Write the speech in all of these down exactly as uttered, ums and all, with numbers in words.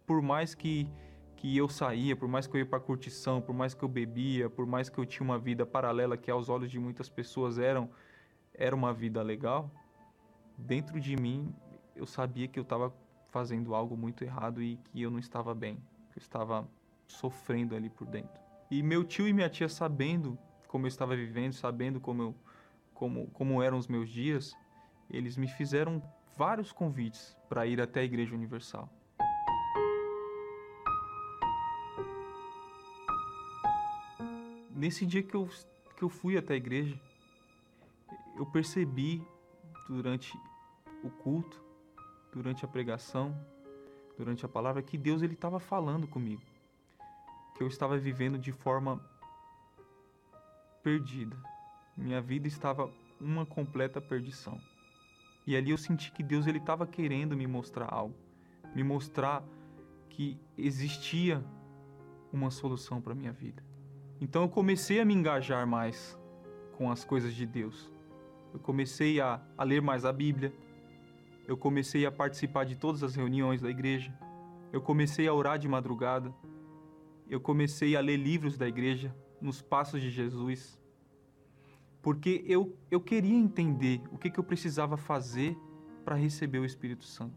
por mais que, que eu saía, por mais que eu ia pra curtição, por mais que eu bebia, por mais que eu tinha uma vida paralela que aos olhos de muitas pessoas eram, era uma vida legal, dentro de mim eu sabia que eu estava fazendo algo muito errado e que eu não estava bem, que eu estava sofrendo ali por dentro. E meu tio e minha tia, sabendo como eu estava vivendo, sabendo como, eu, como, como eram os meus dias, eles me fizeram vários convites para ir até a Igreja Universal. Nesse dia que eu, que eu fui até a igreja, eu percebi durante o culto, durante a pregação, durante a palavra, que Deus ele estava falando comigo, que eu estava vivendo de forma perdida. Minha vida estava uma completa perdição. E ali eu senti que Deus ele estava querendo me mostrar algo, me mostrar que existia uma solução para minha vida. Então eu comecei a me engajar mais com as coisas de Deus. Eu comecei a, a ler mais a Bíblia. Eu comecei a participar de todas as reuniões da igreja. Eu comecei a orar de madrugada. Eu comecei a ler livros da igreja, nos passos de Jesus. Porque eu, eu queria entender o que, que eu precisava fazer para receber o Espírito Santo.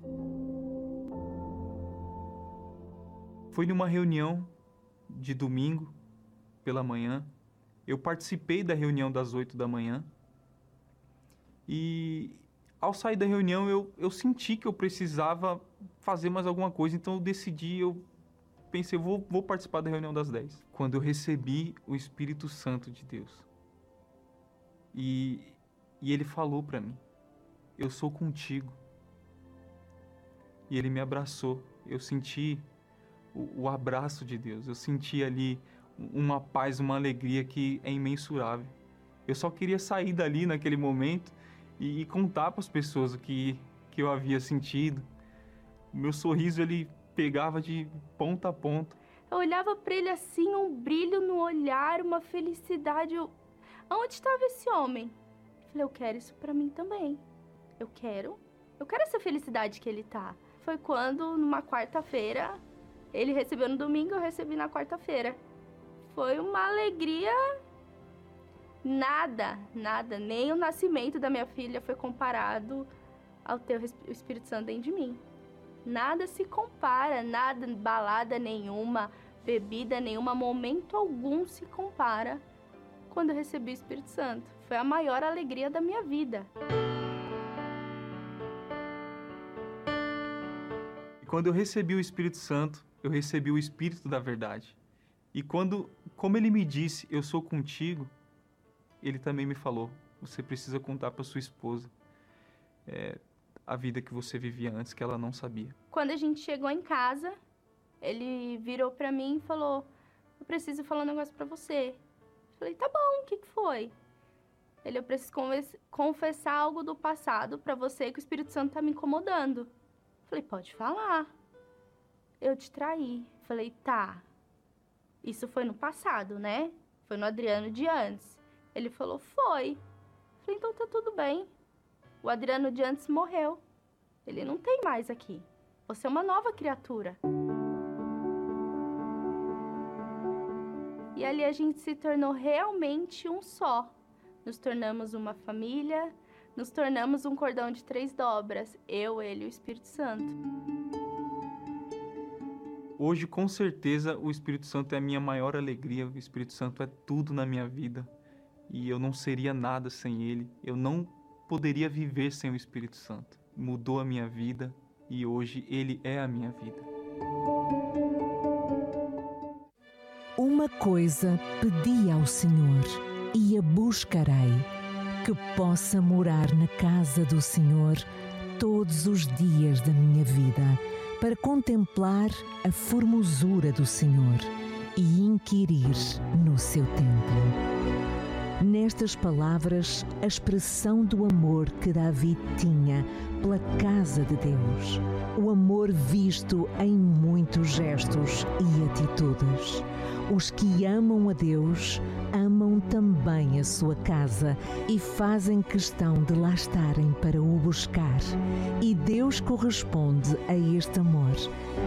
Foi numa reunião de domingo, pela manhã. Eu participei da reunião das oito da manhã. E ao sair da reunião, eu, eu senti que eu precisava fazer mais alguma coisa. Então eu decidi, eu pensei, vou, vou participar da reunião das dez. Quando eu recebi o Espírito Santo de Deus. E, e ele falou para mim, eu sou contigo. E ele me abraçou. Eu senti o, o abraço de Deus. Eu senti ali uma paz, uma alegria que é imensurável. Eu só queria sair dali naquele momento e, e contar para as pessoas o que, que eu havia sentido. O meu sorriso, ele pegava de ponta a ponta. Eu olhava para ele assim, um brilho no olhar, uma felicidade. Eu... Onde estava esse homem? Eu falei, eu quero isso para mim também. Eu quero, eu quero essa felicidade que ele tá. Foi quando, numa quarta-feira, ele recebeu no domingo, eu recebi na quarta-feira. Foi uma alegria, nada, nada, nem o nascimento da minha filha foi comparado ao ter o Espírito Santo dentro de mim. Nada se compara, nada, balada nenhuma, bebida nenhuma, momento algum se compara quando eu recebi o Espírito Santo. Foi a maior alegria da minha vida. E quando eu recebi o Espírito Santo, eu recebi o Espírito da verdade. E quando, como ele me disse, eu sou contigo, ele também me falou, você precisa contar para sua esposa é, a vida que você vivia antes, que ela não sabia. Quando a gente chegou em casa, ele virou para mim e falou, eu preciso falar um negócio para você. Eu falei, tá bom, o que, que foi? Ele, eu preciso confessar algo do passado para você que o Espírito Santo tá me incomodando. Eu falei, pode falar. Eu te traí. Eu falei, tá. Isso foi no passado, né? Foi no Adriano de antes. Ele falou, foi. Eu falei, então tá tudo bem. O Adriano de antes morreu. Ele não tem mais aqui. Você é uma nova criatura. E ali a gente se tornou realmente um só. Nos tornamos uma família, nos tornamos um cordão de três dobras. Eu, ele e o Espírito Santo. Hoje, com certeza, o Espírito Santo é a minha maior alegria. O Espírito Santo é tudo na minha vida. E eu não seria nada sem ele. Eu não poderia viver sem o Espírito Santo. Mudou a minha vida e hoje ele é a minha vida. Uma coisa pedi ao Senhor e a buscarei, que possa morar na casa do Senhor todos os dias da minha vida, para contemplar a formosura do Senhor e inquirir no seu templo. Nestas palavras, a expressão do amor que Davi tinha pela casa de Deus, o amor visto em muitos gestos e atitudes. Os que amam a Deus, amam também a sua casa e fazem questão de lá estarem para o buscar. E Deus corresponde a este amor.